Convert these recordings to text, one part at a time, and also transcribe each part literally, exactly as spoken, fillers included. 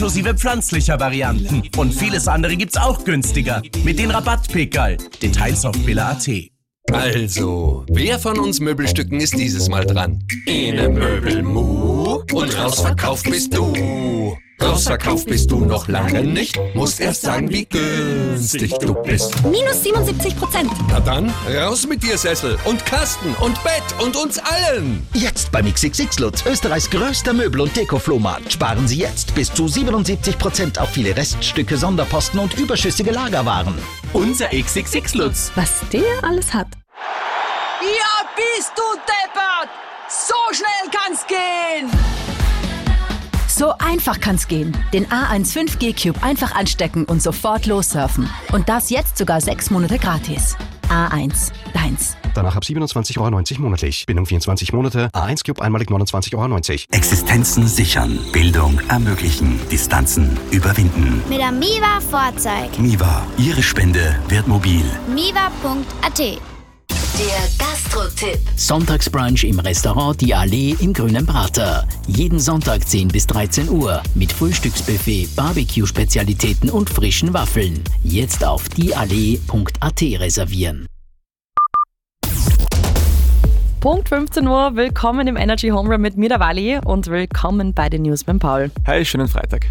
inklusive pflanzlicher Varianten. Und vieles andere gibt's auch günstiger. Mit den Rabattpickerl. Details auf billa punkt at. Also, wer von uns Möbelstücken ist dieses Mal dran? Ene Möbelmu und rausverkauft bist du. Rausverkauft bist du noch lange nicht. Musst erst sagen, wie günstig du bist. Minus siebenundsiebzig Prozent. Na dann, raus mit dir, Sessel und Kasten und Bett und uns allen. Jetzt beim X X X Lutz, Österreichs größter Möbel- und Deko-Flohmarkt. Sparen Sie jetzt bis zu siebenundsiebzig Prozent auf viele Reststücke, Sonderposten und überschüssige Lagerwaren. Unser X X X Lutz. Was der alles hat. Ja, bist du deppert! So schnell kann's gehen! So einfach kann's gehen. Den A eins fünf G Cube einfach anstecken und sofort lossurfen. Und das jetzt sogar sechs Monate gratis. A eins, deins. Danach ab siebenundzwanzig Euro neunzig monatlich. Bindung vierundzwanzig Monate. A eins Cube einmalig neunundzwanzig Euro neunzig. Existenzen sichern. Bildung ermöglichen. Distanzen überwinden. Mit der Miva Vorzeig. Miva. Ihre Spende wird mobil. miva punkt at. Der Gastro-Tipp. Sonntagsbrunch im Restaurant Die Allee im Grünen Prater. Jeden Sonntag zehn bis dreizehn Uhr mit Frühstücksbuffet, Barbecue-Spezialitäten und frischen Waffeln. Jetzt auf die allee punkt at reservieren. Punkt fünfzehn Uhr, willkommen im Energy Home Run mit mir, der Wally, und willkommen bei den News mit Paul. Hi, schönen Freitag.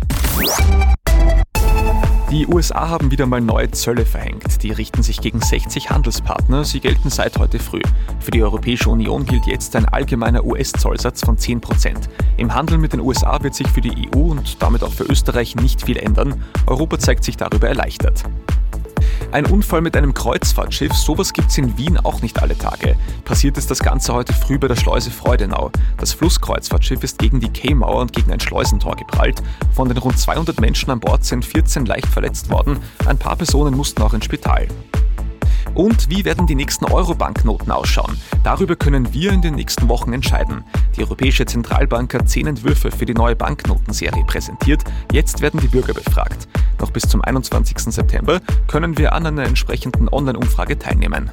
Die U S A haben wieder mal neue Zölle verhängt. Die richten sich gegen sechzig Handelspartner. Sie gelten seit heute früh. Für die Europäische Union gilt jetzt ein allgemeiner U S-Zollsatz von zehn Prozent. Im Handel mit den U S A wird sich für die E U und damit auch für Österreich nicht viel ändern. Europa zeigt sich darüber erleichtert. Ein Unfall mit einem Kreuzfahrtschiff, sowas gibt's in Wien auch nicht alle Tage. Passiert ist das Ganze heute früh bei der Schleuse Freudenau. Das Flusskreuzfahrtschiff ist gegen die Quaymauer und gegen ein Schleusentor geprallt. Von den rund zweihundert Menschen an Bord sind vierzehn leicht verletzt worden. Ein paar Personen mussten auch ins Spital. Und wie werden die nächsten Euro-Banknoten ausschauen? Darüber können wir in den nächsten Wochen entscheiden. Die Europäische Zentralbank hat zehn Entwürfe für die neue Banknotenserie präsentiert. Jetzt werden die Bürger befragt. Noch bis zum einundzwanzigsten September können wir an einer entsprechenden Online-Umfrage teilnehmen.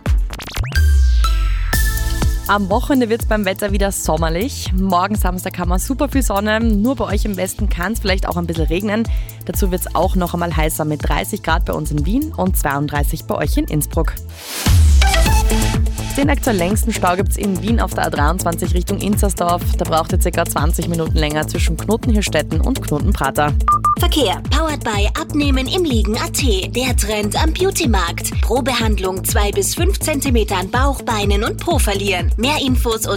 Am Wochenende wird es beim Wetter wieder sommerlich. Morgen Samstag haben wir super viel Sonne. Nur bei euch im Westen kann es vielleicht auch ein bisschen regnen. Dazu wird es auch noch einmal heißer mit dreißig Grad bei uns in Wien und zweiunddreißig bei euch in Innsbruck. Den aktuell längsten Stau gibt es in Wien auf der A dreiundzwanzig Richtung Inzersdorf. Da braucht ihr ca. zwanzig Minuten länger zwischen Knotenhirstetten und Knotenprater. Verkehr, powered by Abnehmen im Liegen Punkt at. Der Trend am Beauty-Markt. Pro Behandlung zwei bis fünf Zentimeter an Bauch, Beinen und Po verlieren. Mehr Infos und